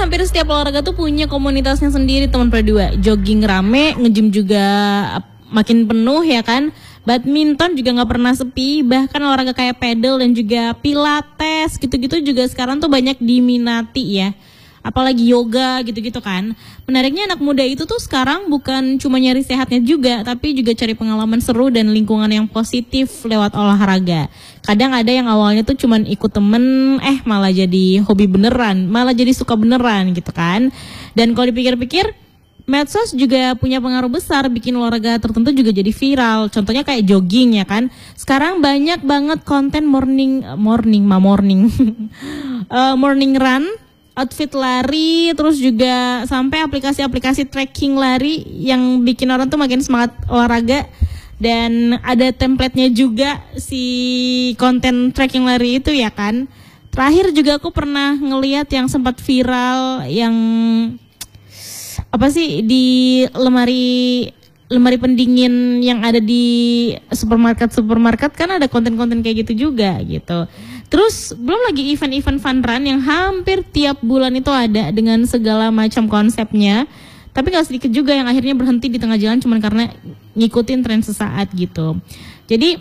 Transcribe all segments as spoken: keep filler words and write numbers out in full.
hampir setiap olahraga tuh punya komunitasnya sendiri teman berdua. Jogging rame, nge-gym juga makin penuh ya kan. Badminton juga nggak pernah sepi, bahkan olahraga kayak pedal dan juga pilates gitu-gitu juga sekarang tuh banyak diminati ya. Apalagi yoga gitu-gitu kan. Menariknya anak muda itu tuh sekarang bukan cuma nyari sehatnya juga, tapi juga cari pengalaman seru dan lingkungan yang positif lewat olahraga. Kadang ada yang awalnya tuh cuman ikut temen, eh malah jadi hobi beneran, malah jadi suka beneran gitu kan. Dan kalau dipikir-pikir, medsos juga punya pengaruh besar bikin olahraga tertentu juga jadi viral. Contohnya kayak jogging ya kan. Sekarang banyak banget konten morning, morning, ma morning, uh, morning run, outfit lari, terus juga sampai aplikasi-aplikasi tracking lari yang bikin orang tuh makin semangat olahraga. Dan ada template-nya juga si konten tracking lari itu ya kan. Terakhir juga aku pernah ngeliat yang sempat viral yang apa sih di lemari lemari pendingin yang ada di supermarket supermarket kan ada konten-konten kayak gitu juga gitu. Terus belum lagi event-event fun run yang hampir tiap bulan itu ada dengan segala macam konsepnya. Tapi gak sedikit juga yang akhirnya berhenti di tengah jalan cuma karena ngikutin tren sesaat gitu. Jadi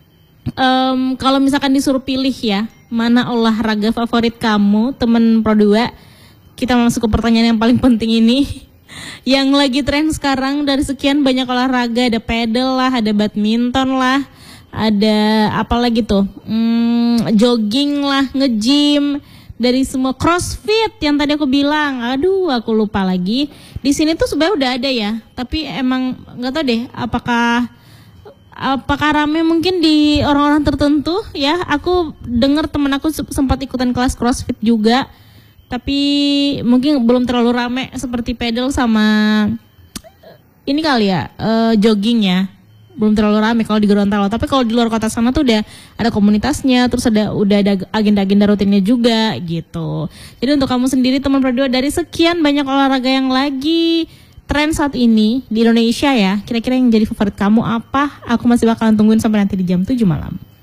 um, kalau misalkan disuruh pilih ya, mana olahraga favorit kamu, temen Pro dua? Kita masuk ke pertanyaan yang paling penting ini. Yang lagi tren sekarang dari sekian banyak olahraga, ada pedal lah, ada badminton lah, ada apa lagi tuh, hmm, jogging lah, nge-gym, dari semua crossfit yang tadi aku bilang, aduh aku lupa lagi. Di sini tuh sebenarnya udah ada ya, tapi emang nggak tahu deh apakah apakah rame mungkin di orang-orang tertentu ya. Aku dengar temen aku sempat ikutan kelas crossfit juga. Tapi mungkin belum terlalu rame seperti pedal sama ini kali ya, uh, jogging ya. Belum terlalu rame kalau di Gorontalo. Tapi kalau di luar kota sana tuh udah ada komunitasnya, terus ada udah ada agenda-agenda rutinnya juga gitu. Jadi untuk kamu sendiri teman berdua, dari sekian banyak olahraga yang lagi tren saat ini di Indonesia ya, kira-kira yang jadi favorit kamu apa? Aku masih bakalan tungguin sampai nanti di jam tujuh malam.